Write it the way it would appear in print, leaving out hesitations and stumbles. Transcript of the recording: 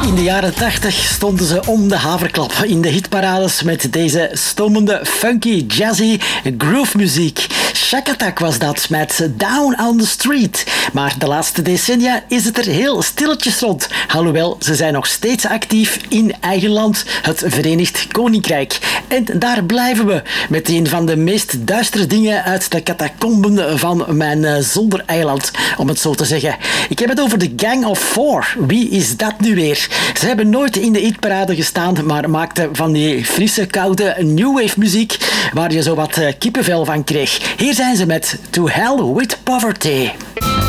In de jaren 80 stonden ze om de haverklap in de hitparades met deze stommende, funky, jazzy groove muziek. Shack Attack was dat met Down on the Street. Maar de laatste decennia is het er heel stilletjes rond. Alhoewel, ze zijn nog steeds actief in eigen land, het Verenigd Koninkrijk. En daar blijven we met een van de meest duistere dingen uit de catacomben van mijn zoldereiland, om het zo te zeggen. Ik heb het over de Gang of Four. Wie is dat nu weer? Ze hebben nooit in de hitparade gestaan, maar maakten van die frisse, koude new wave muziek waar je zo wat kippenvel van kreeg. Hier zijn ze met To Hell with Poverty.